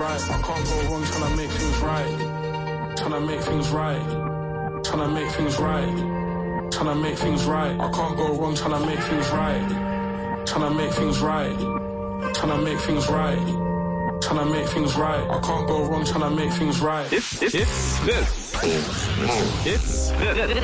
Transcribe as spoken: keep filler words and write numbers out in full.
right. I can't go wrong trying to make things right. Trying to make things right. Trying to make things right. Trying to make things right. I can't go wrong trying to make things right. Trying to make things right. Trying to make things right. Trying to make things right. I can't go wrong trying to make things right. It's it's this. It's this.